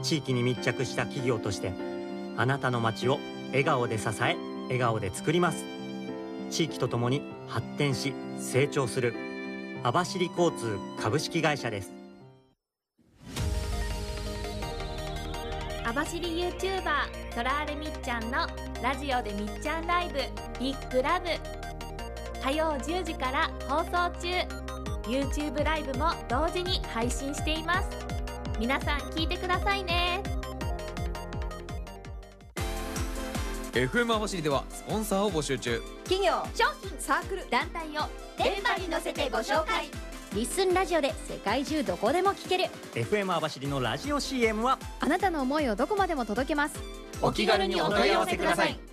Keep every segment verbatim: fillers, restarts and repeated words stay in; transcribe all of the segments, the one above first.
地域に密着した企業としてあなたの街を笑顔で支え、笑顔で作ります。地域とともに発展し成長する網走交通株式会社です。 網走 YouTuber ソラーレみっちゃんのラジオでみっちゃんライブビッグラブ、火曜じゅうじから放送中。 YouTube ライブも同時に配信しています。皆さん聞いてくださいね。 エフエム 網走ではスポンサーを募集中。 企業、 商品、 サークル、 団体を電波に乗せてご紹介。 リッスンラジオで世界中どこでも聞ける。 エフエム 網走のラジオ シーエム はあなたの思いをどこまでも届けます。 お気軽にお問い合わせください。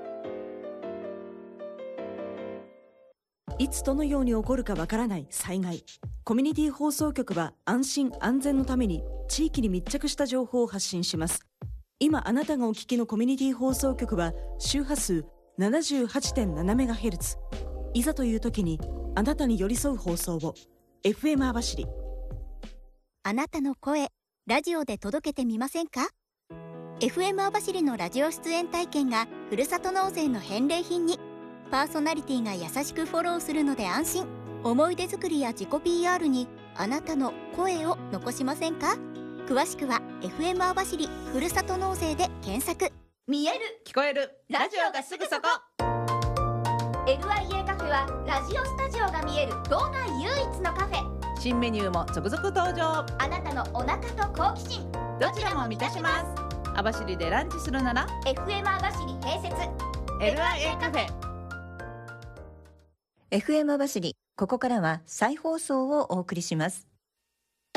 いつどのように起こるかわからない災害。コミュニティ放送局は安心安全のために地域に密着した情報を発信します。今あなたがお聞きのコミュニティ放送局は周波数 ななじゅうはちてんななメガヘルツ。 いざという時にあなたに寄り添う放送を。 エフエム 網走。 あなたの声、ラジオで届けてみませんか？ エフエム 網走のラジオ出演体験がふるさと納税の返礼品に。パーソナリティが優しくフォローするので安心。思い出作りや自己 ピーアール にあなたの声を残しませんか？詳しくは エフエム 網走ふるさと納税で検索。 見える、 聞こえる、 ラジオがすぐそこ。 エルアイエー カフェはラジオスタジオが見える道内唯一のカフェ。 新メニューも続々登場。 あなたのお腹と好奇心、 どちらも満たします。網走でランチするならエフエム 網走併設エルアイエー カフェ。 エフエム 網走、ここからは再放送をお送りします。